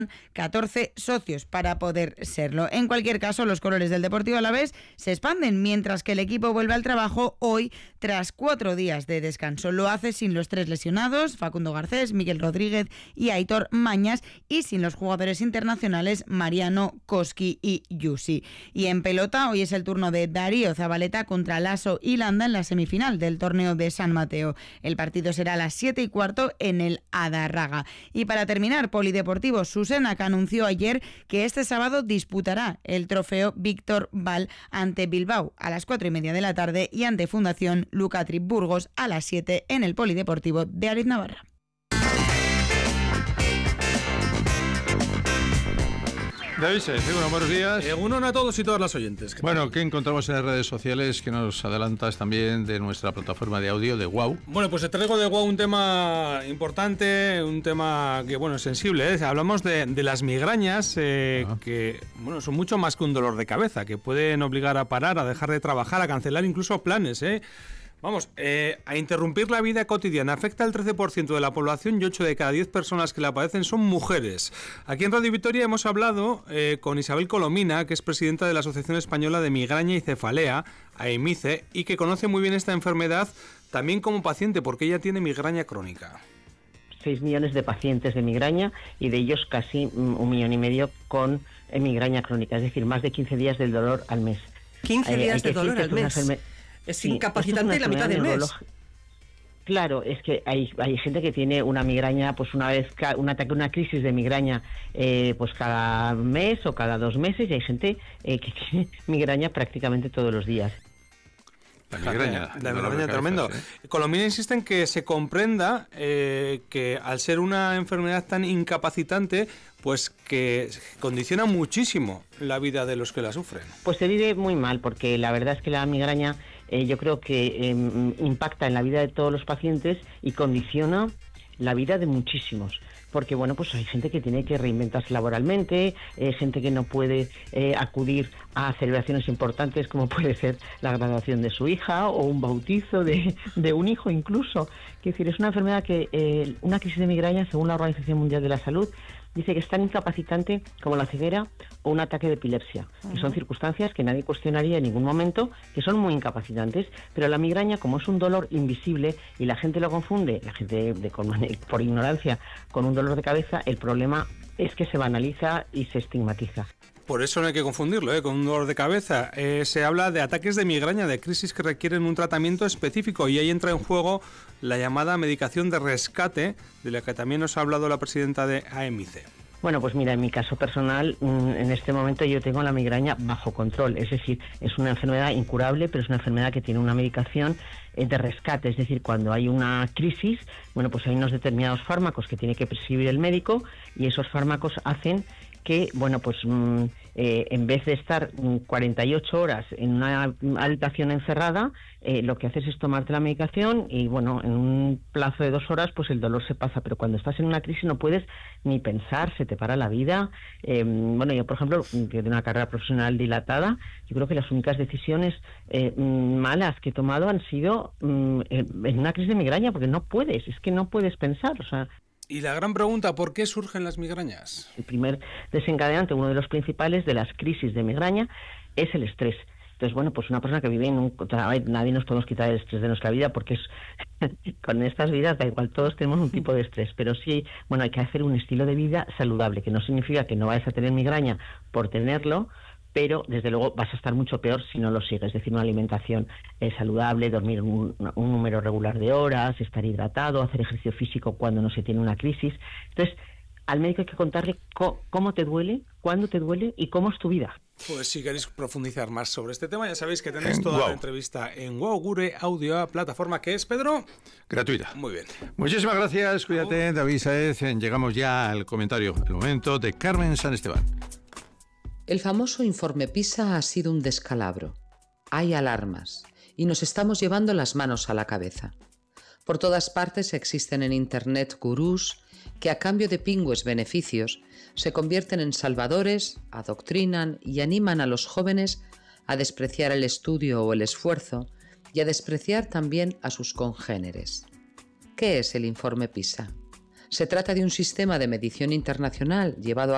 14 socios para poder serlo. En cualquier caso, los colores del Deportivo Alavés se expanden mientras que el equipo vuelve al trabajo hoy tras 4 días de descanso. Lo hace sin los 3 lesionados, Facundo Garcés, Miguel Rodríguez y Aitor Mañas, y sin los jugadores internacionales Mariano, Koski y Yusi. Y en pelota, hoy es el turno de Darío Zabaleta contra Lasso y Landa en la semifinal del torneo de San Mateo. El partido será a las 7:15 en el Adarraga. Y para terminar, Polideportivo Susenac anunció ayer que este sábado disputará el trofeo Víctor Val ante Bilbao a las 4:30 de la tarde y ante Fundación Lucatri Burgos a las 7 en el Polideportivo de Aritz-Navarra. David, buenos días. Egunon a todos y todas las oyentes. Bueno, ¿qué encontramos en las redes sociales que nos adelantas también de nuestra plataforma de audio de WOW? Bueno, pues te traigo de WOW un tema importante, un tema que, bueno, es sensible, ¿eh? Hablamos de las migrañas, que, bueno, son mucho más que un dolor de cabeza, que pueden obligar a parar, a dejar de trabajar, a cancelar incluso planes, ¿eh? Vamos, a interrumpir la vida cotidiana. Afecta al 13% de la población y 8 de cada 10 personas que la padecen son mujeres. Aquí en Radio Vitoria hemos hablado con Isabel Colomina, que es presidenta de la Asociación Española de Migraña y Cefalea, AEMICE, y que conoce muy bien esta enfermedad también como paciente, porque ella tiene migraña crónica. 6 millones de pacientes de migraña y de ellos casi 1,5 millones con migraña crónica, es decir, más de 15 días del dolor al mes. 15 días de dolor al mes. Es incapacitante la mitad del mes. Claro, es que hay gente que tiene una migraña, pues una crisis de migraña, pues cada mes o cada 2 meses, y hay gente que tiene migraña prácticamente todos los días. La migraña tremendo. Colomina insiste en que se comprenda que al ser una enfermedad tan incapacitante, pues que condiciona muchísimo la vida de los que la sufren. Pues se vive muy mal, porque la verdad es que la migraña yo creo que impacta en la vida de todos los pacientes y condiciona la vida de muchísimos. Porque, bueno, pues hay gente que tiene que reinventarse laboralmente, gente que no puede acudir a celebraciones importantes como puede ser la graduación de su hija o un bautizo de un hijo incluso. Quiero decir, es una enfermedad que, una crisis de migraña, según la Organización Mundial de la Salud, dice que es tan incapacitante como la ceguera o un ataque de epilepsia, que son circunstancias que nadie cuestionaría en ningún momento, que son muy incapacitantes, pero la migraña, como es un dolor invisible y la gente lo confunde, la gente por ignorancia, con un dolor de cabeza, el problema es que se banaliza y se estigmatiza. Por eso no hay que confundirlo, con un dolor de cabeza. Se habla de ataques de migraña, de crisis que requieren un tratamiento específico, y ahí entra en juego la llamada medicación de rescate, de la que también nos ha hablado la presidenta de AEMICE. Bueno, pues mira, en mi caso personal, en este momento yo tengo la migraña bajo control, es decir, es una enfermedad incurable, pero es una enfermedad que tiene una medicación de rescate, es decir, cuando hay una crisis, bueno, pues hay unos determinados fármacos que tiene que prescribir el médico, y esos fármacos hacen que, bueno, pues en vez de estar 48 horas en una habitación encerrada, lo que haces es tomarte la medicación y, bueno, en un plazo de 2 horas, pues el dolor se pasa. Pero cuando estás en una crisis no puedes ni pensar, se te para la vida. Bueno, yo, por ejemplo, que tengo una carrera profesional dilatada, yo creo que las únicas decisiones malas que he tomado han sido en una crisis de migraña, porque no puedes, es que no puedes pensar, o sea. Y la gran pregunta, ¿por qué surgen las migrañas? El primer desencadenante, uno de los principales de las crisis de migraña, es el estrés. Entonces, bueno, pues una persona que vive en un... Nadie nos podemos quitar el estrés de nuestra vida, porque con estas vidas da igual, todos tenemos un tipo de estrés, pero sí, bueno, hay que hacer un estilo de vida saludable, que no significa que no vayas a tener migraña por tenerlo, pero desde luego vas a estar mucho peor si no lo sigues, es decir, una alimentación saludable, dormir un número regular de horas, estar hidratado, hacer ejercicio físico cuando no se tiene una crisis. Entonces, al médico hay que contarle cómo te duele, cuándo te duele y cómo es tu vida. Pues si queréis profundizar más sobre este tema, ya sabéis que tenéis toda la entrevista en WOW Gure Audio, plataforma que es, Pedro, gratuita. Muy bien. Muchísimas gracias, cuídate, David Saez. Llegamos ya al comentario, el momento de Carmen San Esteban. El famoso informe PISA ha sido un descalabro. Hay alarmas y nos estamos llevando las manos a la cabeza. Por todas partes existen en Internet gurús que a cambio de pingües beneficios se convierten en salvadores, adoctrinan y animan a los jóvenes a despreciar el estudio o el esfuerzo y a despreciar también a sus congéneres. ¿Qué es el informe PISA? Se trata de un sistema de medición internacional llevado a